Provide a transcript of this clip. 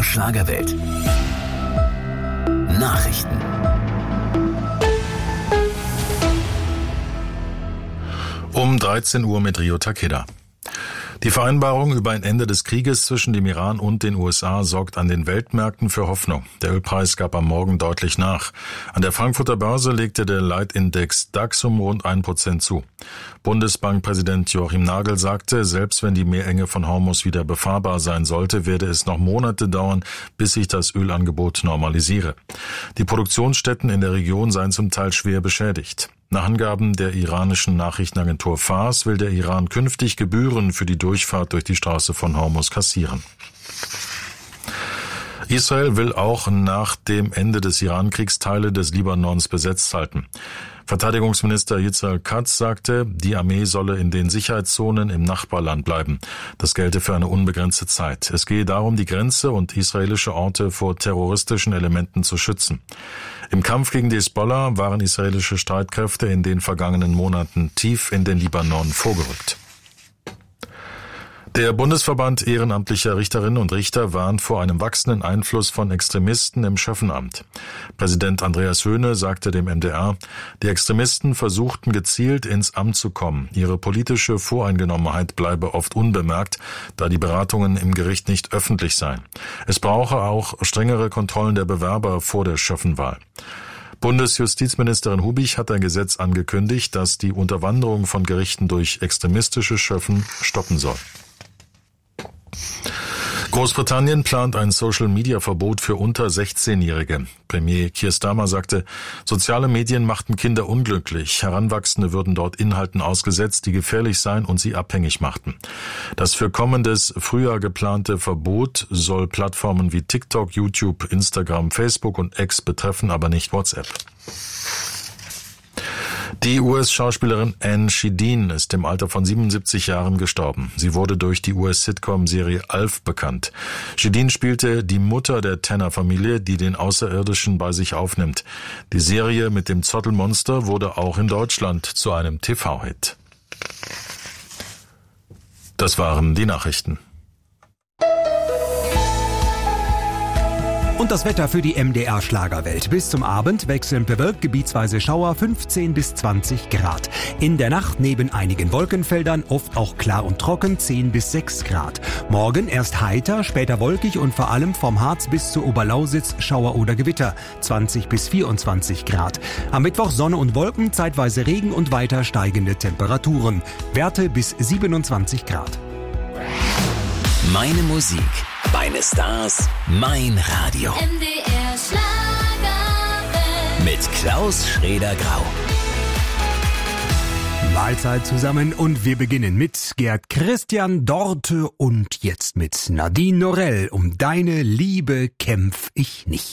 Schlagerwelt. Nachrichten. Um 13 Uhr mit Rio Takeda. Die Vereinbarung über ein Ende des Krieges zwischen dem Iran und den USA sorgt an den Weltmärkten für Hoffnung. Der Ölpreis gab am Morgen deutlich nach. An der Frankfurter Börse legte der Leitindex DAX um rund 1% zu. Bundesbankpräsident Joachim Nagel sagte, selbst wenn die Meerenge von Hormuz wieder befahrbar sein sollte, werde es noch Monate dauern, bis sich das Ölangebot normalisiere. Die Produktionsstätten in der Region seien zum Teil schwer beschädigt. Nach Angaben der iranischen Nachrichtenagentur Fars will der Iran künftig Gebühren für die Durchfahrt durch die Straße von Hormuz kassieren. Israel will auch nach dem Ende des Irankriegs Teile des Libanons besetzt halten. Verteidigungsminister Yitzhak Katz sagte, die Armee solle in den Sicherheitszonen im Nachbarland bleiben. Das gelte für eine unbegrenzte Zeit. Es gehe darum, die Grenze und israelische Orte vor terroristischen Elementen zu schützen. Im Kampf gegen die Hisbollah waren israelische Streitkräfte in den vergangenen Monaten tief in den Libanon vorgerückt. Der Bundesverband ehrenamtlicher Richterinnen und Richter warnt vor einem wachsenden Einfluss von Extremisten im Schöffenamt. Präsident Andreas Höhne sagte dem MDR, die Extremisten versuchten gezielt ins Amt zu kommen. Ihre politische Voreingenommenheit bleibe oft unbemerkt, da die Beratungen im Gericht nicht öffentlich seien. Es brauche auch strengere Kontrollen der Bewerber vor der Schöffenwahl. Bundesjustizministerin Hubich hat ein Gesetz angekündigt, das die Unterwanderung von Gerichten durch extremistische Schöffen stoppen soll. Großbritannien plant ein Social-Media-Verbot für unter 16-Jährige. Premier Keir Starmer sagte, soziale Medien machten Kinder unglücklich. Heranwachsende würden dort Inhalten ausgesetzt, die gefährlich seien und sie abhängig machten. Das für kommendes Frühjahr geplante Verbot soll Plattformen wie TikTok, YouTube, Instagram, Facebook und X betreffen, aber nicht WhatsApp. Die US-Schauspielerin Anne Shideen ist im Alter von 77 Jahren gestorben. Sie wurde durch die US-Sitcom-Serie Alf bekannt. Shideen spielte die Mutter der Tanner-Familie, die den Außerirdischen bei sich aufnimmt. Die Serie mit dem Zottelmonster wurde auch in Deutschland zu einem TV-Hit. Das waren die Nachrichten. Und das Wetter für die MDR Schlagerwelt. Bis zum Abend wechselnd bewölkt, gebietsweise Schauer, 15 bis 20 Grad. In der Nacht neben einigen Wolkenfeldern oft auch klar und trocken, 10 bis 6 Grad. Morgen erst heiter, später wolkig und vor allem vom Harz bis zur Oberlausitz Schauer oder Gewitter, 20 bis 24 Grad. Am Mittwoch Sonne und Wolken, zeitweise Regen und weiter steigende Temperaturen. Werte bis 27 Grad. Meine Musik, meine Stars, mein Radio. MDR Schlagerwelt. Mit Klaus Schrader-Grau. Mahlzeit zusammen und wir beginnen mit Gerd Christian Dorte und jetzt mit Nadine Norell. Um deine Liebe kämpf ich nicht.